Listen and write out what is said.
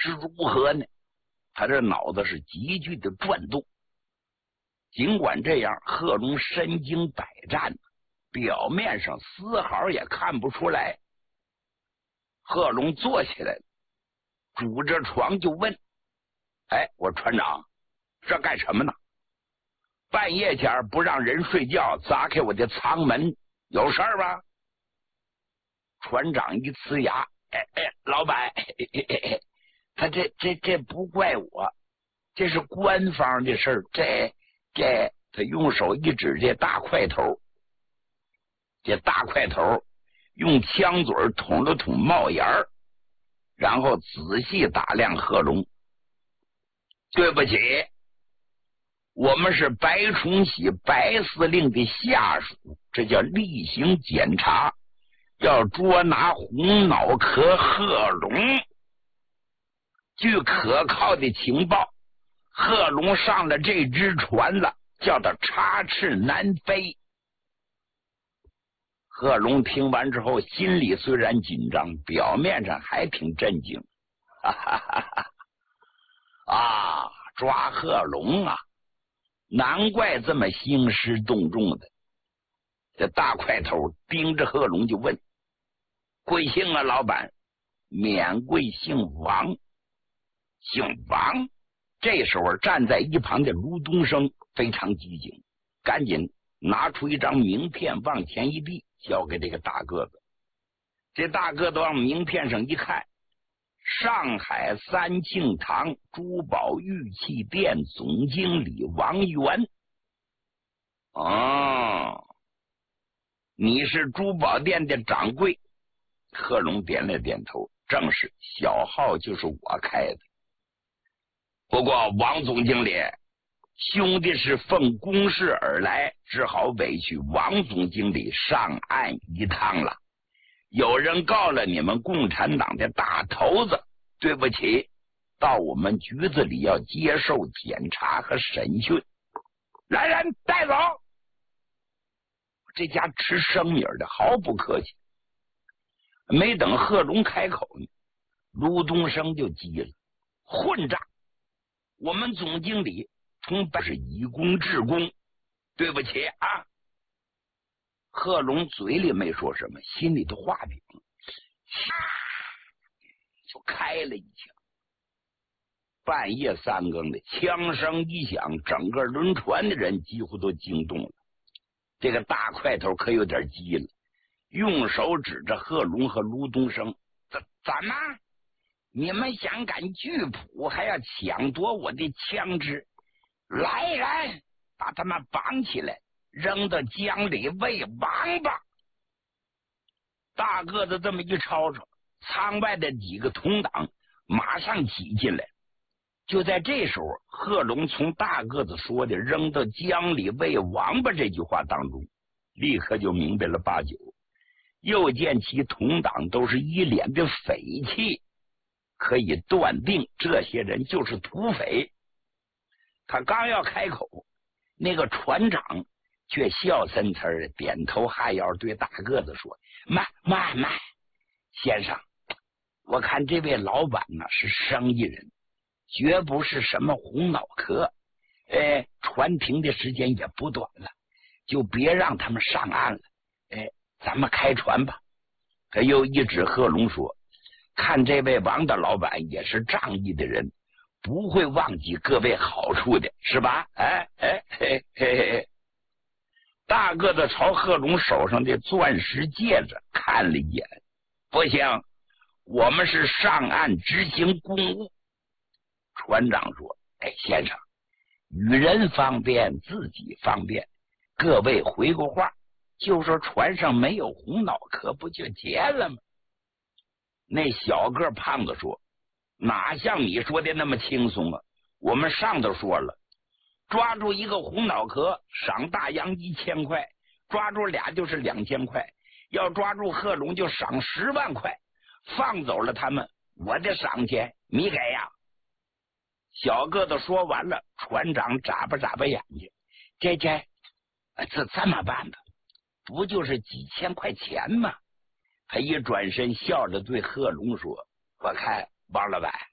是如何呢？他这脑子是急剧的转动。尽管这样，贺龙身经百战，表面上丝毫也看不出来。贺龙坐起来，拄着床就问：“哎，我说船长，这干什么呢？半夜前不让人睡觉，砸开我的舱门，有事儿吗？”船长一呲牙：“老板，他这不怪我，这是官方的事儿。这他用手一指这大块头，这大块头用枪嘴捅了捅帽檐儿，然后仔细打量贺龙。对不起，我们是白崇禧白司令的下属，这叫例行检查，要捉拿红脑壳贺龙。据可靠的情报，贺龙上了这只船了，叫他插翅难飞。”贺龙听完之后，心里虽然紧张，表面上还挺震惊。哈哈哈哈！啊，抓贺龙啊，难怪这么兴师动众的。这大块头盯着贺龙就问：“贵姓啊，老板？”“免贵姓王。”“姓王？”这时候站在一旁的卢东升非常机警，赶紧拿出一张名片往前一递，交给这个大个子。这大个子往名片上一看，上海三庆堂珠宝玉器店总经理王源。哦，你是珠宝店的掌柜？贺龙点了点头，正是，小号就是我开的。不过王总经理，兄弟是奉公事而来，只好委屈王总经理上岸一趟了。有人告了你们共产党的大头子，对不起，到我们局子里要接受检查和审讯。来人，带走！这家吃生米的毫不客气。没等贺龙开口呢，卢东升就急了：“混账！我们总经理从本是以公治公，对不起啊！”贺龙嘴里没说什么，心里的话饼就开了一枪。半夜3更的，枪声一响，整个轮船的人几乎都惊动了。这个大块头可有点急了，用手指着贺龙和卢东升：“怎么？你们想赶巨捕，还要抢夺我的枪支？来人，把他们绑起来，扔到江里喂王八！”大个子这么一吵吵，舱外的几个同党马上挤进来。就在这时候，贺龙从大个子说的扔到江里喂王八这句话当中，立刻就明白了八九，又见其同党都是一脸的匪气，可以断定这些人就是土匪。他刚要开口，那个船长却笑森森的点头哈腰，对大个子说：“慢，先生，我看这位老板呢是生意人，绝不是什么红脑壳。船停的时间也不短了，就别让他们上岸了。咱们开船吧。”他又一指贺龙说：“看这位王大老板也是仗义的人，不会忘记各位好处的，是吧？”大个子朝贺龙手上的钻石戒指看了一眼：“不行，我们是上岸执行公务。”船长说：“先生，与人方便，自己方便，各位回过话，就说船上没有红脑壳，不就结了吗？”那小个胖子说：“哪像你说的那么轻松啊？我们上头说了，抓住一个红脑壳赏大洋1000块，抓住俩就是2000块，要抓住贺龙就赏10万块，放走了他们，我的赏钱你给呀？”小个子说完了，船长眨巴眨巴眼睛：“这么办吧，不就是几千块钱吗？”他一转身笑着对贺龙说：“我看王老板，